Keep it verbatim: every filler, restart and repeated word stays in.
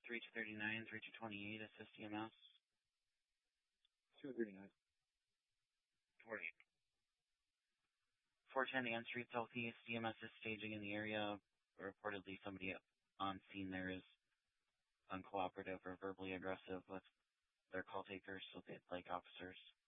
three two three nine, three two two eight, assist E M S. two thirty-nine. forty. four ten Ann Street Southeast, E M S is staging in the area. Reportedly somebody on scene there is uncooperative or verbally aggressive with their call takers, so they'd like officers